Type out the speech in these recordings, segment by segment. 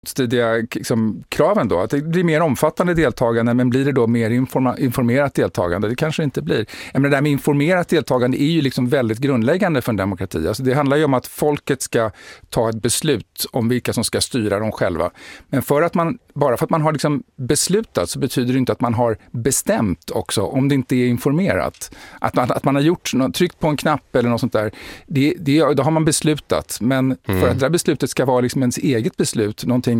motstridiga liksom, kraven då, att det blir mer omfattande deltagande, men blir det då mer informerat deltagande? Det kanske inte blir. Men det där med informerat deltagande är ju liksom väldigt grundläggande för en demokrati. Alltså det handlar ju om att folket ska ta ett beslut om vilka som ska styra dem själva. Men bara för att man har liksom beslutat så betyder det inte att man har bestämt också, om det inte är informerat. Att man har gjort tryckt på en knapp eller något sånt där, då har man beslutat. Men för att det där beslutet ska vara liksom ens eget beslut, någonting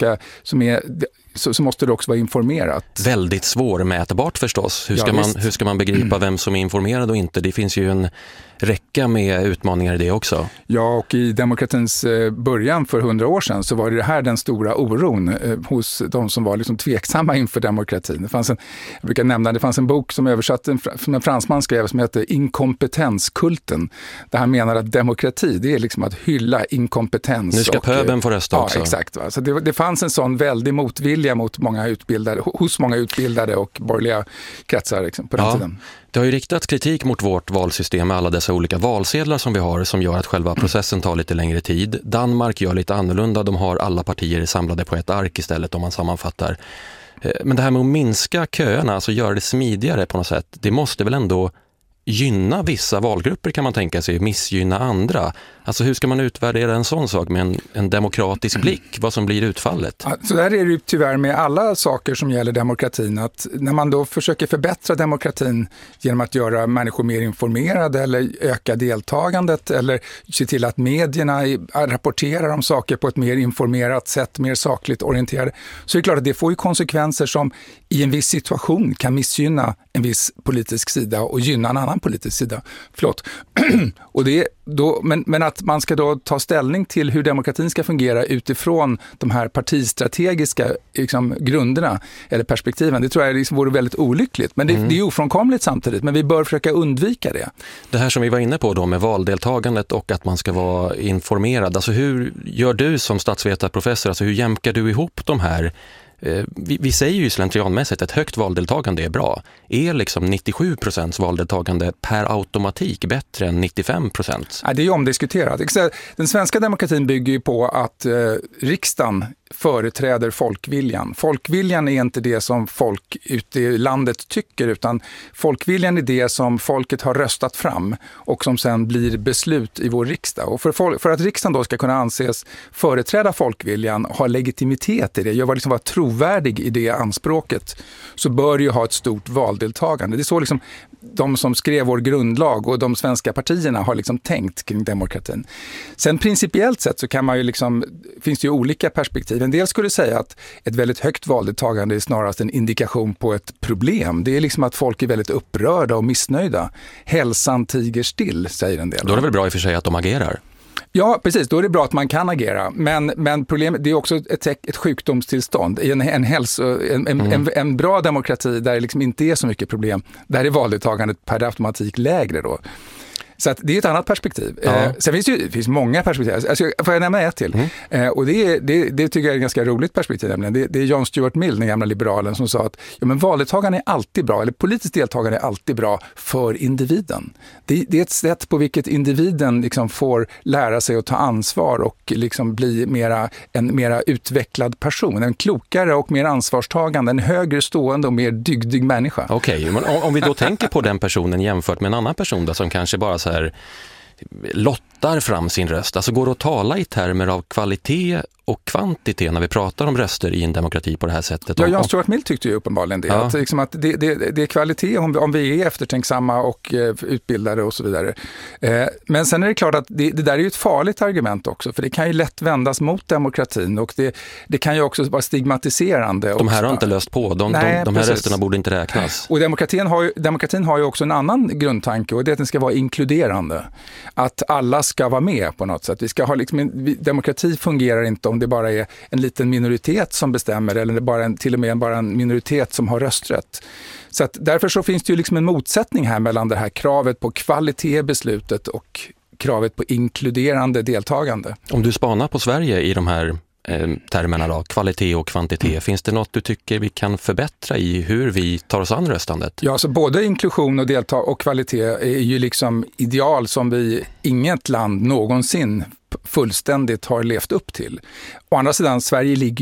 så måste det också vara informerat. Väldigt svårmätbart förstås. Hur ska man begripa vem som är informerad och inte? Det finns ju en räcka med utmaningar i det också. Ja, och i demokratins början för 100 år sedan så var det här den stora oron hos de som var liksom tveksamma inför demokratin. Jag brukar nämna, det fanns en bok som översatt som en fransman skrev som heter Inkompetenskulten. Där han menar att demokrati, det är liksom att hylla inkompetens. Nu ska pöbeln få rösta också. Ja, exakt. Va? Så det fanns en sån väldig motvilja hos många utbildade och borgerliga kretsar liksom, på den tiden. Det har ju riktats kritik mot vårt valsystem med alla dessa olika valsedlar som vi har, som gör att själva processen tar lite längre tid. Danmark gör lite annorlunda, de har alla partier samlade på ett ark istället om man sammanfattar. Men det här med att minska köerna, alltså göra det smidigare på något sätt, det måste väl ändå gynna vissa valgrupper, kan man tänka sig, missgynna andra. Alltså hur ska man utvärdera en sån sak med en demokratisk blick, vad som blir utfallet? Ja, så där är det ju tyvärr med alla saker som gäller demokratin, att när man då försöker förbättra demokratin genom att göra människor mer informerade eller öka deltagandet eller se till att medierna rapporterar om saker på ett mer informerat sätt, mer sakligt orienterade, så är det klart att det får ju konsekvenser som i en viss situation kan missgynna en viss politisk sida och gynna en annan politisk sida. Och men att man ska då ta ställning till hur demokratin ska fungera utifrån de här partistrategiska liksom, grunderna eller perspektiven, det tror jag liksom vore väldigt olyckligt. Men det är ofrånkomligt samtidigt, men vi bör försöka undvika det. Det här som vi var inne på då med valdeltagandet och att man ska vara informerad, alltså hur gör du som statsvetarprofessor, alltså hur jämkar du ihop de här? Vi säger ju slentrianmässigt att högt valdeltagande är bra. Är liksom 97% valdeltagande per automatik bättre än 95%? Ja, det är ju omdiskuterat. Den svenska demokratin bygger ju på att riksdagen företräder folkviljan. Folkviljan är inte det som folk ute i landet tycker, utan folkviljan är det som folket har röstat fram och som sen blir beslut i vår riksdag. Och för att riksdagen då ska kunna anses företräda folkviljan, ha legitimitet i det, vara trovärdig i det anspråket, så bör ju ha ett stort valdeltagande. Det är så liksom de som skrev vår grundlag och de svenska partierna har liksom tänkt kring demokratin. Sen principiellt sett så kan man ju liksom, finns det ju olika perspektiv. En del skulle säga att ett väldigt högt valdeltagande är snarast en indikation på ett problem. Det är liksom att folk är väldigt upprörda och missnöjda. Hälsan tiger still, säger en del. Då är det väl bra i och för sig att de agerar? Ja, precis. Då är det bra att man kan agera. Men problemet, det är också ett sjukdomstillstånd. I en bra demokrati där det liksom inte är så mycket problem, där är valdeltagandet per automatik lägre då. Så att det är ett annat perspektiv. Ja. Sen finns många perspektiv. Alltså, får jag nämna ett till? Och det tycker jag är ett ganska roligt perspektiv. Nämligen. Det är John Stuart Mill, den gamla liberalen, som sa att valdeltagande är alltid bra, eller politiskt deltagande är alltid bra för individen. Det är ett sätt på vilket individen liksom får lära sig att ta ansvar och liksom bli en mera utvecklad person. En klokare och mer ansvarstagande, en högre stående och mer dygdig människa. Okej, men om vi då tänker på den personen jämfört med en annan person då, som kanske bara så här lottar fram sin röst. Alltså går det att tala i termer av kvalitet och kvantitet när vi pratar om röster i en demokrati på det här sättet? Ja, John Stuart Mill tyckte ju uppenbarligen det. Ja. Att det är kvalitet om vi är eftertänksamma och utbildade och så vidare. Men sen är det klart att det där är ju ett farligt argument också, för det kan ju lätt vändas mot demokratin och det kan ju också vara stigmatiserande. De här har inte löst på. De här rösterna borde inte räknas. Och demokratin har ju också en annan grundtanke, och det är att den ska vara inkluderande. Att alla ska vara med på något sätt. Vi ska ha demokrati fungerar inte om det bara är en liten minoritet som bestämmer, eller till och med bara en minoritet som har rösträtt. Så att därför så finns det ju liksom en motsättning här mellan det här kravet på kvalitet i beslutet och kravet på inkluderande deltagande. Om du spanar på Sverige i de här termerna då, kvalitet och kvantitet, finns det något du tycker vi kan förbättra i hur vi tar oss an röstandet? Ja, alltså både inklusion och kvalitet är ju liksom ideal som inget land någonsin fullständigt har levt upp till. Å andra sidan, Sverige ligger